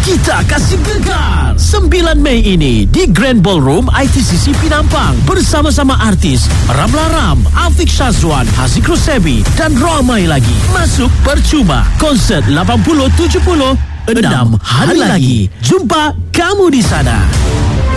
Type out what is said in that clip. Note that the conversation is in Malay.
Kita kasih gegar 9 Mei ini di Grand Ballroom ITCC Penampang bersama-sama artis Ramla Ram, Afiq Shazwan, Haziq Rosebi dan ramai lagi. Masuk percuma. Konsert 80-70 6 hari lagi. Jumpa kamu di sana.